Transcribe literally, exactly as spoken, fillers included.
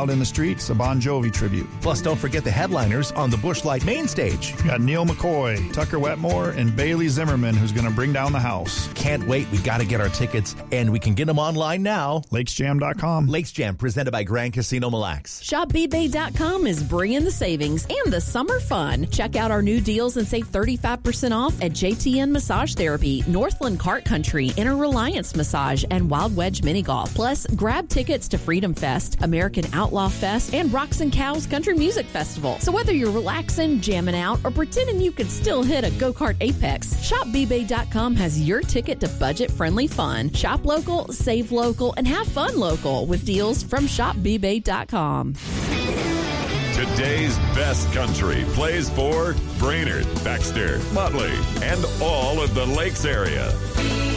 Wild in the Streets, a Bon Jovi tribute. Plus, don't forget the headliners on the Busch Light main stage. We got Neil McCoy, Tucker Wetmore, and Bailey Zimmerman, who's going to bring down the house. Can't wait. We got to get our tickets, and we can get them online now. Lakes Jam dot com. Lakes Jam, presented by Grand Casino Mille Lacs. Shop B Bay dot com is bringing the savings and the summer fun. Check out our new deals and save thirty-five percent off at J T N Massage Therapy, Northland Kart Country, Inner Reliance Massage, and Wild Wedge Mini Golf. Plus, grab tickets to Freedom Fest, American Outlaw Fest, and Rocks and Cows Country Music Festival. So whether you're relaxing, jamming out, or pretending you could still hit a go-kart apex, Shop B Bay dot com has your ticket to budget-friendly fun. Shop local, save local, and have fun local with deals from Shop B Bay dot com. Today's best country plays for Brainerd, Baxter, Motley, and all of the Lakes area.